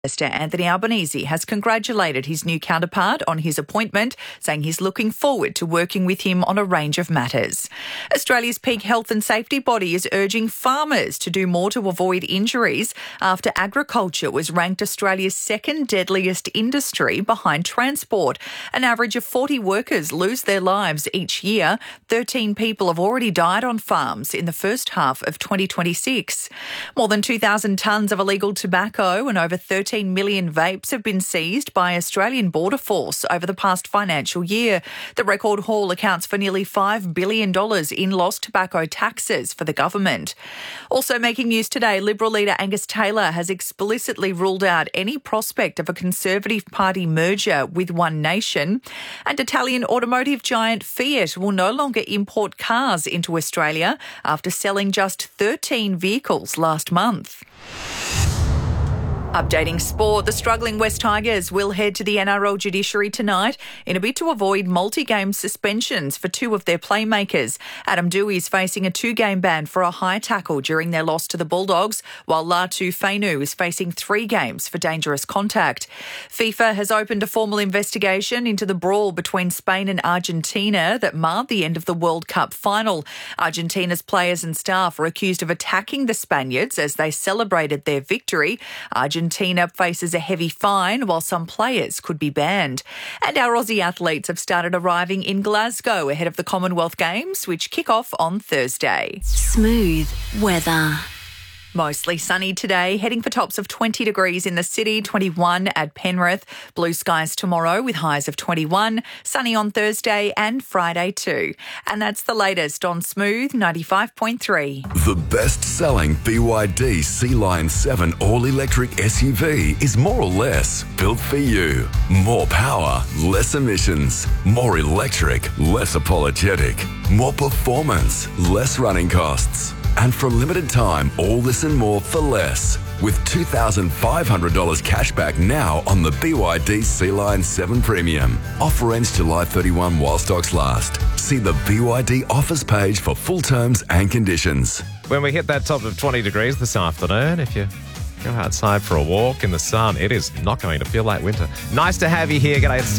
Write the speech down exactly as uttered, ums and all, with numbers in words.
Minister Anthony Albanese has congratulated his new counterpart on his appointment, saying he's looking forward to working with him on a range of matters. Australia's peak health and safety body is urging farmers to do more to avoid injuries after agriculture was ranked Australia's second deadliest industry behind transport. An average of forty workers lose their lives each year. thirteen people have already died on farms in the first half of twenty twenty-six. More than two thousand tonnes of illegal tobacco and over thirteen million vapes have been seized by Australian Border Force over the past financial year. The record haul accounts for nearly five billion dollars in lost tobacco taxes for the government. Also making news today, Liberal leader Angus Taylor has explicitly ruled out any prospect of a Conservative Party merger with One Nation. And Italian automotive giant Fiat will no longer import cars into Australia after selling just thirteen vehicles last month. Updating sport, the struggling West Tigers will head to the N R L judiciary tonight in a bid to avoid multi-game suspensions for two of their playmakers. Adam Doueihi is facing a two-game ban for a high tackle during their loss to the Bulldogs, while Latu Fainu is facing three games for dangerous contact. FIFA has opened a formal investigation into the brawl between Spain and Argentina that marred the end of the World Cup final. Argentina's players and staff are accused of attacking the Spaniards as they celebrated their victory. Argentina Argentina faces a heavy fine, while some players could be banned. And our Aussie athletes have started arriving in Glasgow ahead of the Commonwealth Games, which kick off on Thursday. Smooth weather. Mostly sunny today, heading for tops of twenty degrees in the city, twenty-one at Penrith. Blue skies tomorrow with highs of twenty-one, sunny on Thursday and Friday too. And that's the latest on Smooth ninety-five point three. The best-selling B Y D Sea Lion seven all-electric S U V is more or less built for you. More power, less emissions. More electric, less apologetic. More performance, less running costs. And for a limited time, all this and more for less. With two thousand five hundred dollars cash back now on the B Y D Sea Lion seven Premium. Offer ends July thirty-first while stocks last. See the B Y D offers page for full terms and conditions. When we hit that top of twenty degrees this afternoon, if you go outside for a walk in the sun, it is not going to feel like winter. Nice to have you here. G'day, it's